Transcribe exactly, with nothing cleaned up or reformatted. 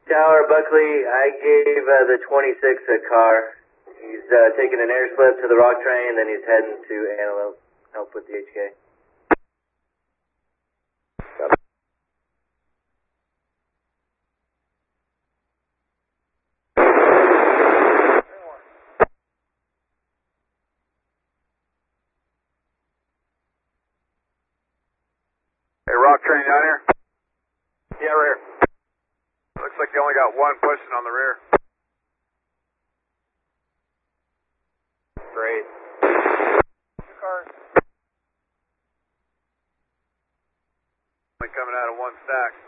Tower, Buckley, I gave uh, the twenty-six a car. He's uh, taking an air slip to the rock train, then he's heading to Antelope, help with the H K. Hey, rock train down here? Yeah, rear. Looks like you only got one pushing on the rear. Great. Two cars. Only coming out of one stack.